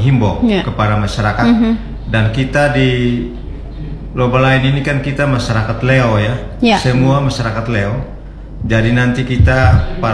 menghimbau kepada masyarakat. Dan kita di Global Line ini kan kita masyarakat Leo ya, semua masyarakat Leo. Jadi nanti kita para